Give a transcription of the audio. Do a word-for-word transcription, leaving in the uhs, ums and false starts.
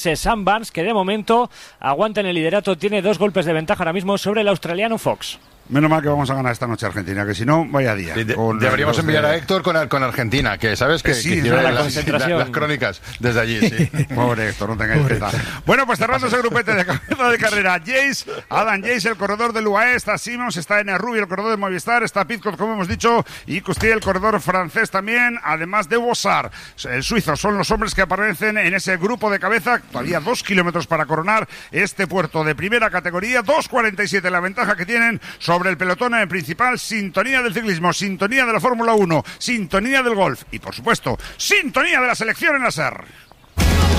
Sam Vance, que de momento aguanta en el liderato, tiene dos golpes de ventaja ahora mismo sobre el australiano Fox. Menos mal que vamos a ganar esta noche Argentina, que si no, vaya día. De, deberíamos enviar de... a Héctor con, con Argentina, que sabes que, sí, que la, la, las, la, las crónicas desde allí. Sí. Pobre Héctor, no tengáis pena. Bueno, pues cerrando ese grupete de cabeza de carrera. Jace, Adam Jace, el corredor del U A E, está Simons, está N. Rubio, el corredor de Movistar, está Pidcock, como hemos dicho, y Costier, el corredor francés también, además de Bossard. El suizo son los hombres que aparecen en ese grupo de cabeza. Todavía dos kilómetros para coronar este puerto de primera categoría. dos cuarenta y siete la ventaja que tienen sobre el pelotón en principal. Sintonía del ciclismo, sintonía de la Fórmula uno, sintonía del golf y, por supuesto, sintonía de la selección en la S E R.